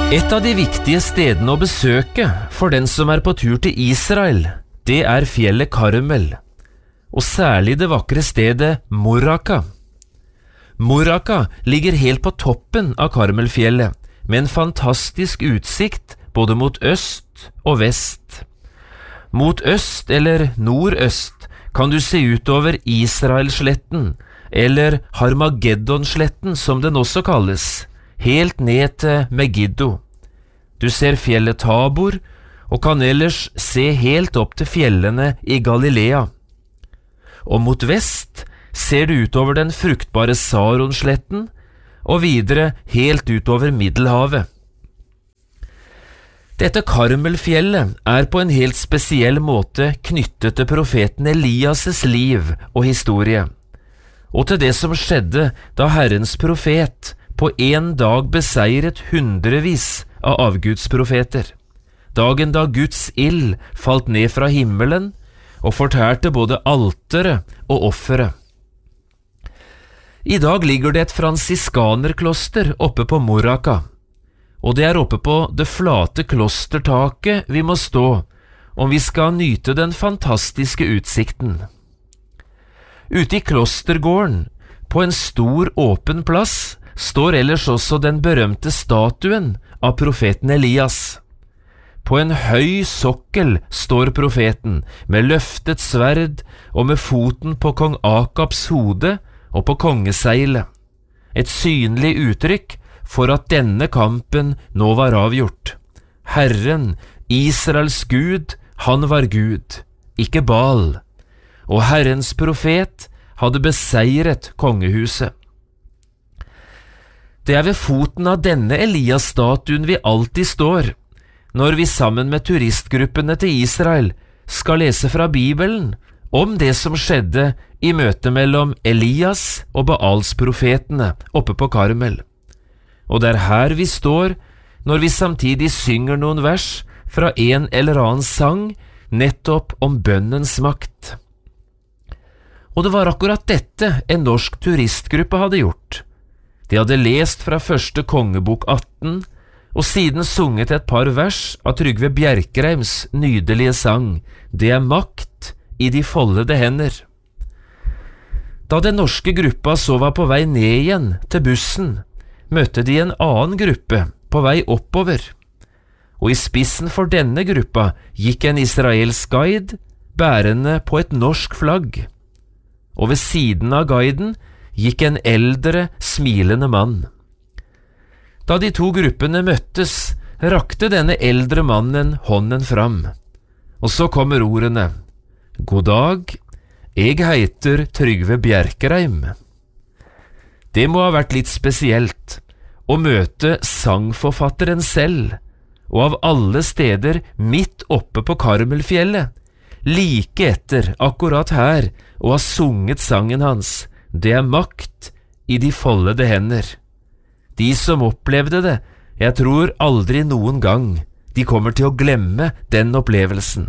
Et av de viktige stedene å besøke for den som er på tur til Israel, det er fjellet Karmel, og særlig det vakre stedet Moraka. Moraka ligger helt på toppen av Karmelfjellet, med en fantastisk utsikt både mot øst og vest. Mot øst eller nordøst kan du se utover Israelsletten, eller Harmageddonsletten som den også kalles, helt ned til Megiddo. Du ser fjellet Tabor, og kan ellers se helt opp til fjellene i Galilea. Og mot vest ser du utover den fruktbare Saronsletten, og videre helt utover Middelhavet. Dette Karmelfjellet er på en helt spesiell måte knyttet til profeten Elias' liv og historie, og til det som skjedde da Herrens profet på en dag beseiret hundrevis av avgudsprofeter, dagen da Guds ild falt ned fra himmelen og fortærte både alteret og offeret. I dag ligger det et fransiskanerkloster oppe på Moraka, og det er oppe på det flate klostertaket vi må stå om vi skal nyte den fantastiske utsikten. Ute i klostergården, på en stor åpen plass, står ellers også den berømte statuen av profeten Elias. På en høy sokkel står profeten, med løftet sverd og med foten på kong Akabs hode og på kongeseilet. Et synlig uttrykk for at denne kampen nå var avgjort. Herren, Israels Gud, han var Gud, ikke Baal, og Herrens profet hadde beseiret kongehuset. Det er ved foten av denne Elias-statuen vi alltid står, når vi sammen med turistgruppene til Israel skal lese fra Bibelen om det som skjedde i møtet mellom Elias og Baals-profetene oppe på Karmel. Og det er her vi står når vi samtidig synger noen vers fra en eller annen sang nettopp om bønnens makt. Og det var akkurat dette en norsk turistgruppe hadde gjort. De hadde lest fra første kongebok 18, og siden sunget et par vers av Trygve Bjerkreims nydelige sang «Det er makt i de foldede hender». Da den norske gruppa så var på vei ned igjen til bussen, møtte de en annen gruppe på vei oppover, og i spissen for denne gruppa gikk en israelsk guide bærende på et norsk flagg, og ved siden av guiden gikk en eldre, smilende mann. Da de to gruppene møttes, rakte denne eldre mannen hånden fram, og så kommer ordene «God dag, jeg heter Trygve Bjerkreim». Det må ha vært litt spesielt å møte sangforfatteren selv, og av alle steder midt oppe på Karmelfjellet, like etter akkurat her og ha sunget sangen hans «Det er makt i de foldede hender». De som opplevde det, jeg tror aldri noen gang de kommer til å glemme den opplevelsen.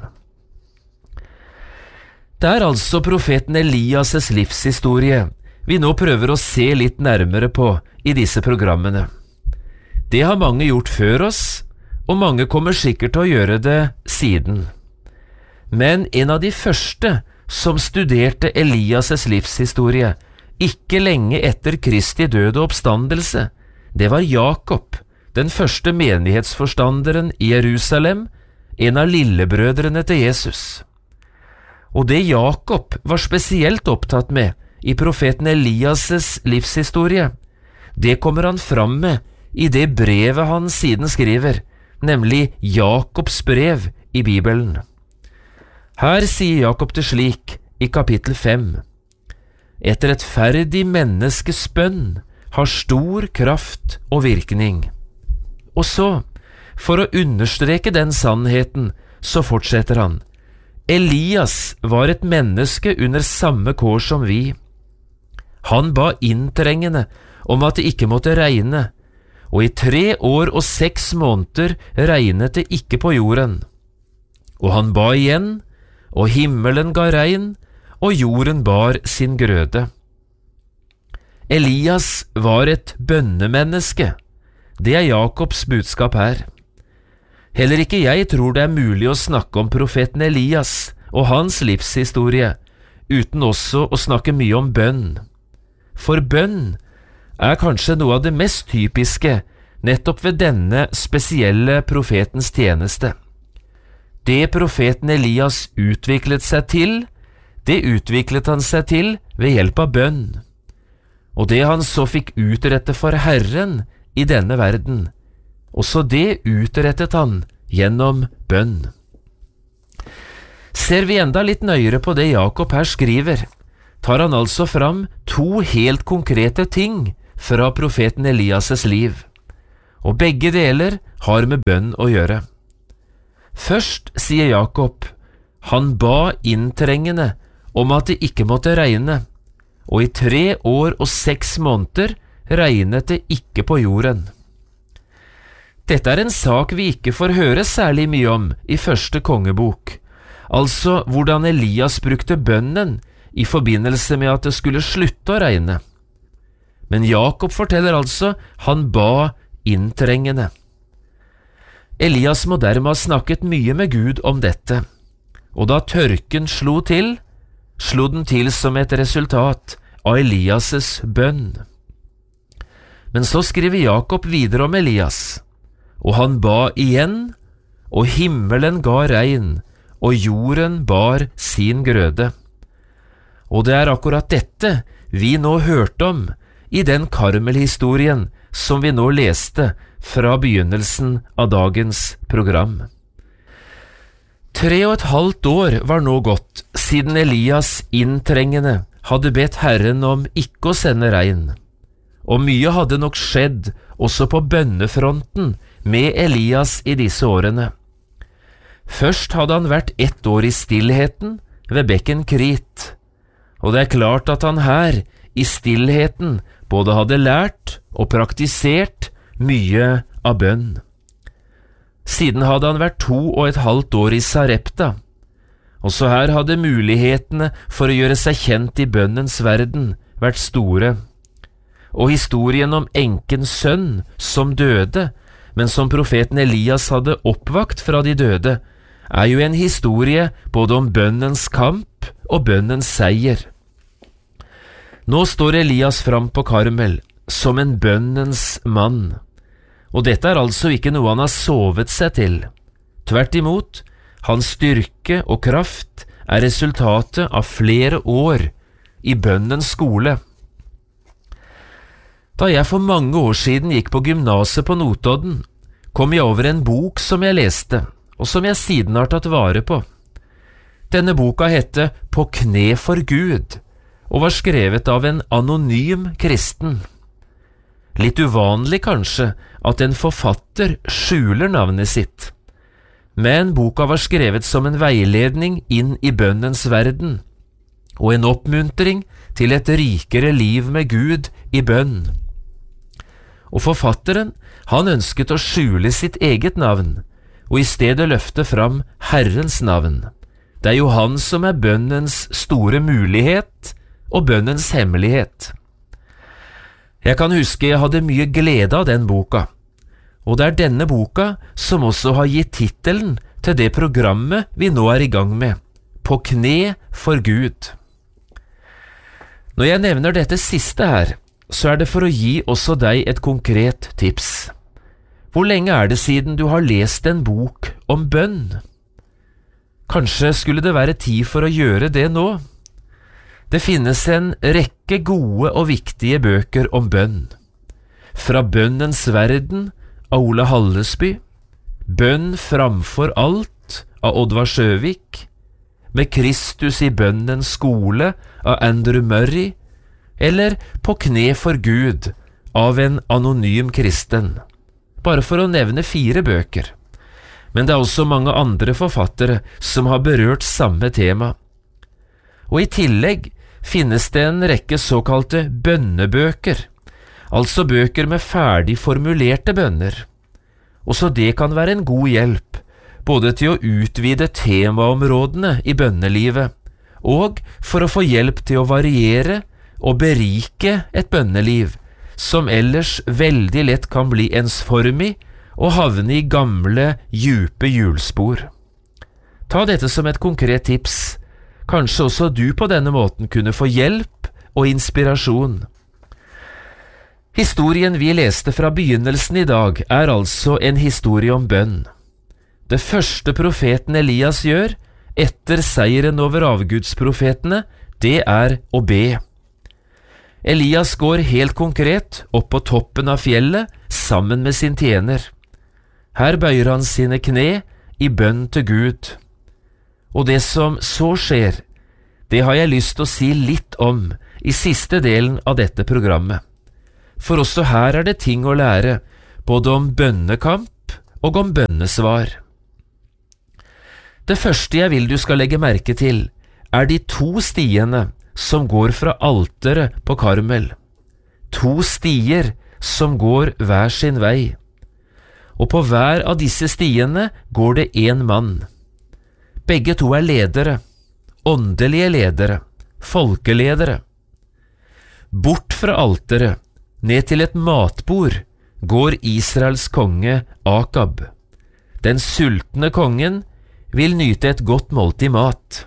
Det er altså profeten Elias' livshistorie vi nå prøver å se litt nærmere på i disse programmene. Det har mange gjort før oss, og mange kommer sikkert til å gjøre det siden. Men en av de første som studerte Elias' livshistorie, ikke lenge etter Kristi død og oppstandelse, det var Jakob, den første menighetsforstanderen i Jerusalem, en av lillebrødrene til Jesus. Og det Jakob var spesielt opptatt med i profeten Elias' livshistorie, det kommer han fram med i det brevet han siden skriver, nemlig Jakobs brev i Bibelen. Her sier Jakob det slik i kapittel 5. Et rettferdig menneskes bønn har stor kraft og virkning. Og så, for å understreke den sannheten, så fortsetter han. Elias var et menneske under samme kår som vi. Han ba inntrengende om at det ikke måtte regne, og i 3 år og 6 måneder regnet det ikke på jorden. Og han ba igjen, og himmelen ga regn, og jorden bar sin grøde. Elias var et bønnemenneske. Det Jakobs budskap her. Heller ikke jeg tror det mulig å snakke om profeten Elias og hans livshistorie, uten også å snakke mye om bønn. For bønn kanskje noe av det mest typiske nettopp ved denne spesielle profetens tjeneste. Det profeten Elias utviklet seg til, det utviklet han seg til ved hjelp av bønn. Og det han så fikk utrette for Herren i denne verden, også det utrettet han gjennom bønn. Ser vi enda litt nøyere på det Jakob her skriver, tar han altså fram to helt konkrete ting fra profeten Elias' liv, og begge deler har med bønn å gjøre. Først sier Jakob, han ba inntrengende om at det ikke måtte regne, og i 3 år og 6 måneder regnet det ikke på jorden. Dette en sak vi ikke får høre særlig mye om i første kongebok, altså hvordan Elias brukte bønnen i forbindelse med at det skulle slutte å regne. Men Jakob forteller altså, han ba inntrengende. Elias må dermed ha snakket mye med Gud om dette, og da tørken slo den til som et resultat av Elias' bønn. Men så skriver Jakob videre om Elias, og han ba igjen, og himmelen ga regn, og jorden bar sin grøde. Og det akkurat dette vi nå hørte om i den Karmel-historien som vi nå leste fra begynnelsen av dagens program. 3,5 år var nå gått siden Elias inntrengende hadde bedt Herren om ikke å sende regn, og mye hadde nok skjedd også på bønnefronten med Elias i disse årene. Først hadde han vært 1 år i stillheten ved bekken Krit, og det klart at han her i stillheten både hadde lært og praktisert mye av bønn. Siden hadde han vært 2,5 år i Sarepta. Også her hadde mulighetene for å gjøre seg kjent i bønnens verden vært store. Og historien om enkens sønn som døde, men som profeten Elias hadde oppvakt fra de døde, jo en historie både om bønnens kamp og bønnens seier. Nå står Elias fram på Karmel som en bønnens mann. Og dette altså ikke noe han har sovet seg til. Tvert imot, hans styrke og kraft resultatet av flere år i bønnens skole. Da jeg for mange år siden gikk på gymnaset på Notodden, kom jeg over en bok som jeg leste, og som jeg siden har tatt vare på. Denne boka hette På kne for Gud, og var skrevet av en anonym kristen. Litt uvanlig kanskje at en forfatter skjuler navnet sitt, men boka var skrevet som en veiledning inn i bønnens verden, og en oppmuntring til et rikere liv med Gud i bønn. Og forfatteren, han ønsket å skjule sitt eget navn, og i stedet løfte fram Herrens navn. Det jo han som bønnens store mulighet og bønnens hemmelighet. Jeg kan huske jeg hadde mye glede av den boka, og det denne boka som også har gitt titelen til det programmet vi nå i gang med, På kne for Gud. Når jeg nevner dette siste her, så det for å gi også deg et konkret tips. Hvor lenge det siden du har lest en bok om bønn? Kanskje skulle det være tid for å gjøre det nå? Det finnes en rekke gode og viktige bøker om bønn. Fra Bønnens verden av Ole Hallesby, Bønn framfor alt av Oddvar Sjøvik, Med Kristus i bønnens skole av Andrew Murray, eller På kne for Gud av en anonym kristen. Bare for å nevne 4 bøker. Men det også mange andre forfattere som har berørt samme tema. Og i tillegg finnes det en rekke såkalte bønnebøker, altså bøker med ferdig formulerte bønner. Også det kan være en god hjelp, både til å utvide temaområdene i bønnelivet, og for å få hjelp til å variere og berike et bønneliv som ellers veldig lett kan bli ensformig og havne i gamle, djupe hjulspor. Ta dette som et konkret tips. Kanskje også du på denne måten kunne få hjelp og inspirasjon. Historien vi leste fra begynnelsen i dag er altså en historie om bønn. Det første profeten Elias gjør etter seieren over avgudsprofetene, det er å be. Elias går helt konkret opp på toppen av fjellet sammen med sin tjener. Her bøyer han sine kne i bønn til Gud. Og det som så skjer, det har jeg lyst til å si litt om i siste delen av dette programmet. For også her er det ting å lære, både om bønnekamp og om bønnesvar. Det første jeg vil du skal legge merke til, er de 2 stiene som går fra alteret på Karmel. 2 stier som går hver sin vei. Og på hver av disse stiene går det en mann. Begge 2 er ledere, åndelige ledere, folkeledere. Bort fra alteret, ned til et matbord, går Israels konge Akab. Den sultne kongen vil nyte et godt måltid mat.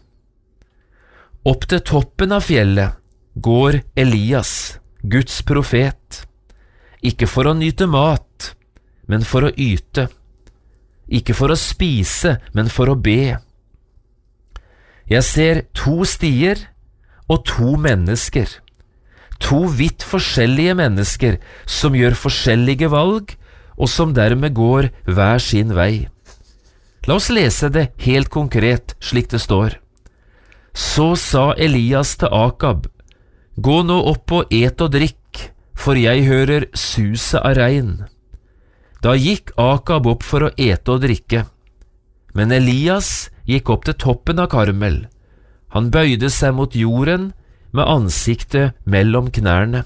Opp til toppen av fjellet går Elias, Guds profet, ikke for å nyte mat, men for å yte, ikke for å spise, men for å be. Jeg ser 2 stier og 2 mennesker, 2 vidt forskjellige mennesker som gjør forskjellige valg, og som dermed går hver sin vei. La oss lese det helt konkret slik det står. Så sa Elias til Akab, gå nå opp og et og drikk, for jeg hører suset av regn. Da gikk Akab opp for å ete og drikke. Men Elias gikk opp til toppen av Karmel. Han bøyde seg mot jorden med ansiktet mellom knærne.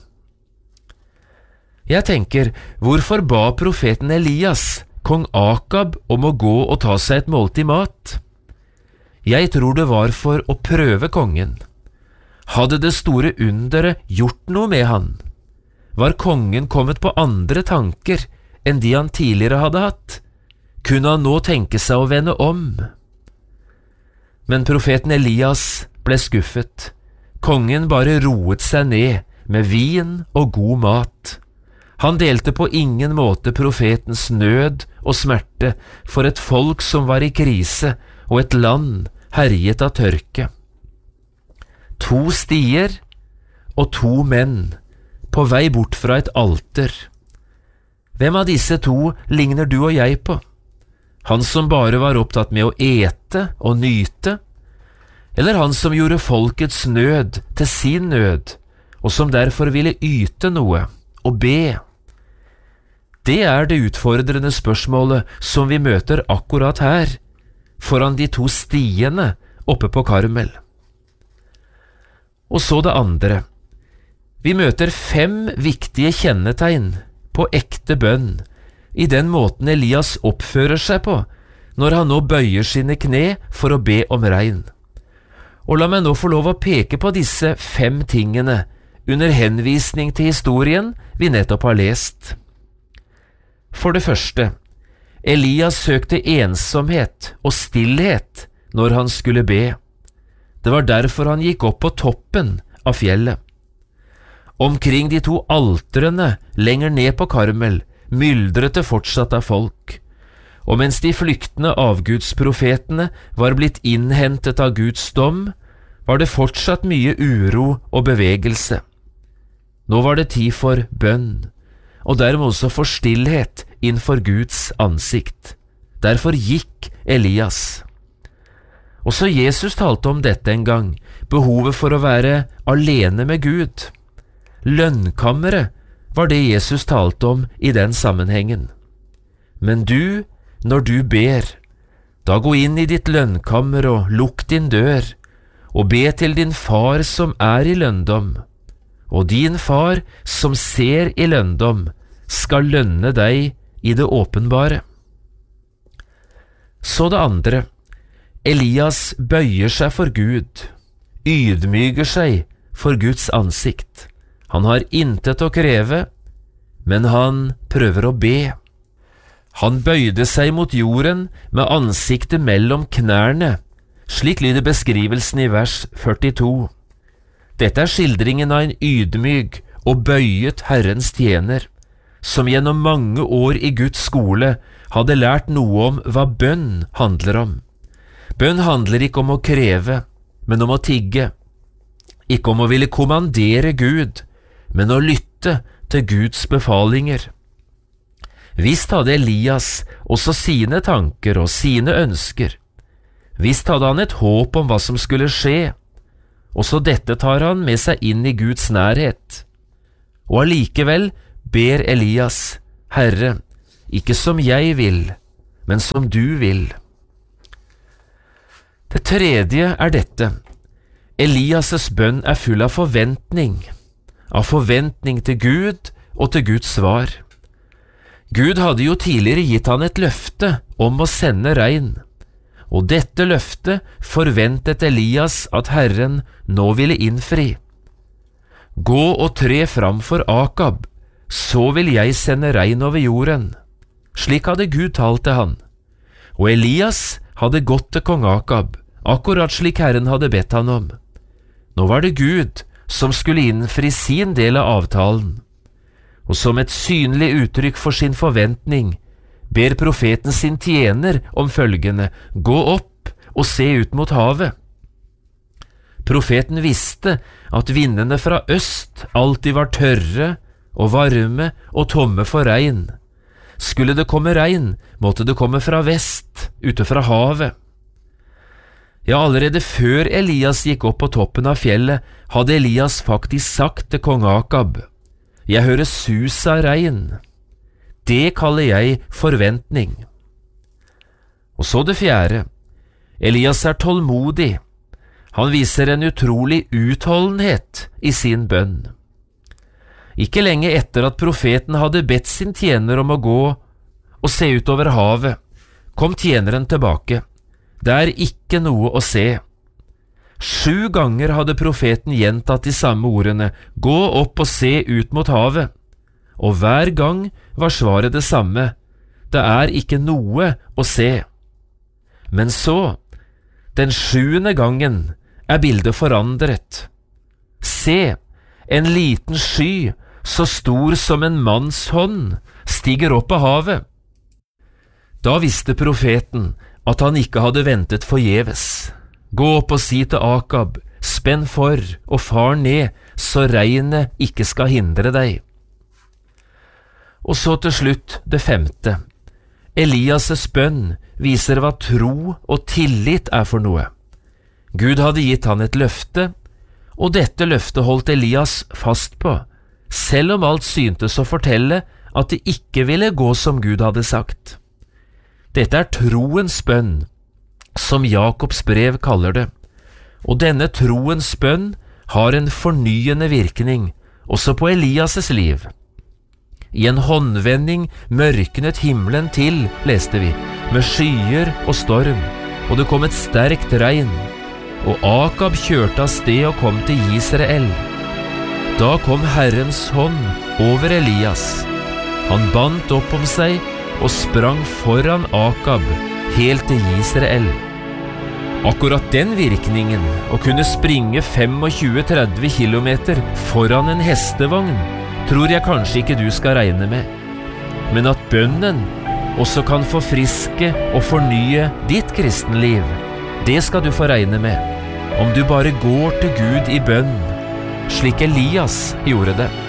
Jeg tenker, hvorfor ba profeten Elias kong Akab om å gå og ta seg et måltid mat? Jeg tror det var for å prøve kongen. Hadde det store underet gjort noe med han? Var kongen kommet på andre tanker enn de han tidligere hadde hatt? Kunne han nå tenke seg å vende om? Men profeten Elias ble skuffet. Kongen bare roet seg ned med vin og god mat. Han delte på ingen måte profetens nød og smerte for et folk som var i krise og et land herjet av tørke. 2 stier og 2 menn på vei bort fra et alter. Hvem av disse 2 ligner du og jeg på? Han som bare var opptatt med å ete og nyte, eller han som gjorde folkets nød til sin nød, og som derfor ville yte noe og be? Det er det utfordrende spørsmålet som vi møter akkurat her, foran de 2 stiene oppe på Karmel. Og så det andre. Vi møter 5 viktige kjennetegn på ekte bønn i den måten Elias oppfører seg på når han nå bøyer sine kne for å be om regn. Og la meg nå få lov å peke på disse 5 tingene under henvisning til historien vi nettopp har lest. For det første, Elias søkte ensomhet og stillhet når han skulle be. Det var derfor han gikk opp på toppen av fjellet. Omkring de 2 alterene lenger ned på Karmel myldret det fortsatt av folk, og mens de flyktende avgudsprofetene var blitt innhentet av Guds dom, var det fortsatt mye uro og bevegelse. Nå var det tid for bønn, og dermed også for stillhet innenfor Guds ansikt. Derfor gikk Elias. Også Jesus talte om dette en gang, behovet for å være alene med Gud. Lønnkammeret var det Jesus talte om i den sammenhengen. Men du, når du ber, da gå inn i ditt lønnkammer og lukk din dør, og be til din far som er i lønndom, og din far som ser i lønndom, skal lønne deg i det åpenbare. Så det andre. Elias bøyer seg for Gud, ydmyker seg for Guds ansikt. Han har intet å kreve, men han prøver å be. Han bøyde seg mot jorden med ansiktet mellom knærne. Slik lyder beskrivelsen i vers 42. Dette er skildringen av en ydmyk og bøyet Herrens tjener, som gjennom mange år i Guds skole hadde lært noe om hva bønn handler om. Bønn handler ikke om å kreve, men om å tigge. Ikke om å ville kommandere Gud, men å lytte til Guds befalinger. Visst hadde Elias også sine tanker og sine ønsker. Visst hadde han et håp om hva som skulle skje. Også dette tar han med seg inn i Guds nærhet. Og allikevel ber Elias, Herre, ikke som jeg vil, men som du vil. Det tredje er dette. Elias' bønn er full av forventning til Gud og til Guds svar. Gud hadde jo tidligere gitt han et løfte om å sende regn, og dette løftet forventet Elias at Herren nå ville innfri. Gå og tre fram for Akab, så vil jeg sende regn over jorden. Slik hadde Gud talt til han. Og Elias hadde gått til kong Akab, akkurat slik Herren hadde bedt han om. Nå var det Gud som skulle innfri sin del av avtalen. Og som et synlig uttrykk for sin forventning, ber profeten sin tjener om følgende: gå opp og se ut mot havet. Profeten visste at vindene fra øst alltid var tørre og varme og tomme for regn. Skulle det komme regn, måtte det komme fra vest, ute fra havet. Ja, allerede før Elias gikk opp på toppen av fjellet, hadde Elias faktisk sagt til kong Akab: jeg hører sus av regn. Det kaller jeg forventning. Og så det fjerde. Elias er tålmodig. Han viser en utrolig utholdenhet i sin bønn. Ikke lenge etter at profeten hadde bedt sin tjener om å gå og se utover havet, kom tjeneren tilbake. Det er ikke noe å se. 7 ganger hadde profeten gjentatt de samme ordene: gå opp og se ut mot havet. Og hver gang var svaret det samme: det er ikke noe å se. Men så, den 7. gangen, er bildet forandret. Se, en liten sky, så stor som en manns hånd, stiger opp av havet. Da visste profeten at han ikke hadde ventet forgjeves. Gå opp og si til Akab: spenn for og far ned, så regnet ikke skal hindre deg. Og så til slutt det 5. Elias' bønn viser hva tro og tillit er for noe. Gud hadde gitt han et løfte, og dette løftet holdt Elias fast på, selv om alt syntes å fortelle at det ikke ville gå som Gud hadde sagt. Dette er troens bønn, som Jakobs brev kaller det, og denne troens bønn har en fornyende virkning, også på Elias' liv. I en håndvending mørknet himmelen til, leste vi, med skyer og storm, og det kom et sterkt regn, og Akab kjørte av sted og kom til Israel. Da kom Herrens hånd over Elias. Han bandt opp om seg og sprang foran Akab, helt til Israel. Akkurat den virkningen, å kunne springe 25-30 kilometer foran en hestevogn, tror jeg kanskje ikke du skal regne med. Men at bønnen også kan forfriske og fornye ditt kristenliv, det skal du få regne med, om du bare går til Gud i bønn, slik Elias gjorde det.